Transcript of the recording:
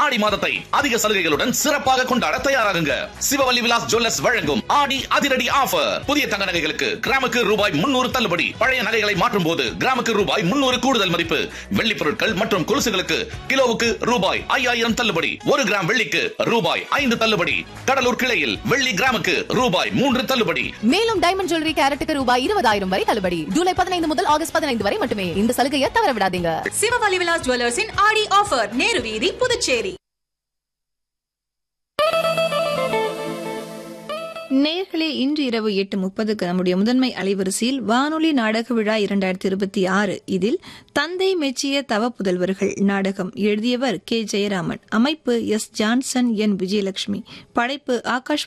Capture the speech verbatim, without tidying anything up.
ஆடி மாதத்தை அதிக சலுகைகளுடன் சிறப்பாக கொண்டாட தயாராகுங்க. சிவவல்லி விலாஸ் ஜுவல்லர்ஸ் வழங்கும் ஆடி அதிரடி ஆஃபர். புதிய தங்க நகைகளுக்கு கிராமுக்கு ரூபாய் முன்னூறு தள்ளுபடி. பழைய நகைகளை மாற்றும் போது கிராமுக்கு ரூபாய் முன்னூறு கூடுதல் மதிப்பு. வெள்ளி பொருட்கள் மற்றும் கொலுசுகளுக்கு கிலோவுக்கு ரூபாய் ஐயாயிரம் தள்ளுபடி. ஒரு கிராம் வெள்ளிக்கு ரூபாய் ஐந்து தள்ளுபடி. கடலூர் கிளையில் வெள்ளி கிராமுக்கு ரூபாய் மூன்று தள்ளுபடி. மேலும் டைமண்ட் ஜுவல்லரி கேரட்டுக்கு ரூபாய் இருபதாயிரம் வரை தள்ளுபடி. ஜூலை பதினைந்து முதல் ஆகஸ்ட் பதினைந்து வரை மட்டுமே. இந்த சலுகையை தவற விடாதீங்க. சிவவல்லி விலாஸ் ஜுவல்லர்ஸின் ஆடி ஆஃபர், நேரு வீதி, புதுச்சேரி. நேயர்களே, இன்று இரவு எட்டு முப்பதுக்கு நம்முடைய முதன்மை அலைவரிசையில் வானொலி நாடக விழா இரண்டாயிரத்தி இருபத்தி ஆறு. இதில் தந்தை மெச்சிய தவ புதல்வர்கள் நாடகம். எழுதியவர் கே ஜெயராமன். அமைப்பு எஸ் ஜான்சன், என் விஜயலட்சுமி. படைப்பு ஆகாஷ்